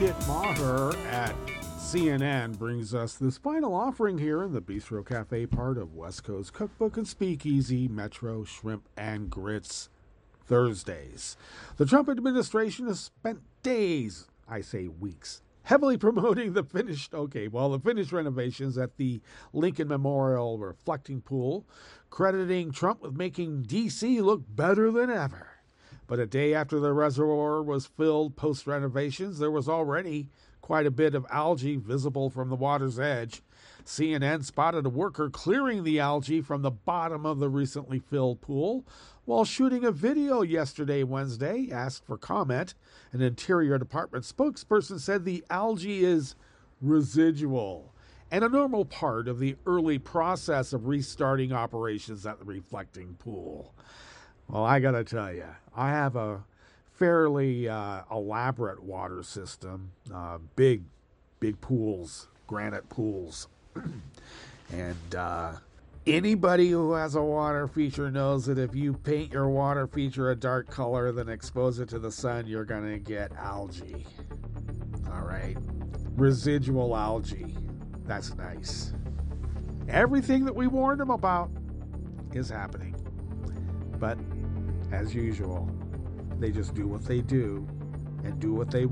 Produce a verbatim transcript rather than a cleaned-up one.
Kit Maher at C N N brings us this final offering here in the Bistro Cafe part of West Coast Cookbook and Speakeasy Metro Shrimp and Grits Thursdays. The Trump administration has spent days, I say weeks, heavily promoting the finished, okay, well, the finished renovations at the Lincoln Memorial Reflecting Pool, crediting Trump with making D C look better than ever. But a day after the reservoir was filled post-renovations, there was already quite a bit of algae visible from the water's edge. C N N spotted a worker clearing the algae from the bottom of the recently filled pool while shooting a video yesterday, Wednesday, asked for comment. An Interior Department spokesperson said the algae is residual and a normal part of the early process of restarting operations at the reflecting pool. Well, I got to tell you, I have a fairly uh, elaborate water system, uh, big, big pools, granite pools. and uh, anybody who has a water feature knows that if you paint your water feature a dark color, then expose it to the sun, you're going to get algae. All right? Residual algae. That's nice. Everything that we warned them about is happening. But as usual, they just do what they do and do what they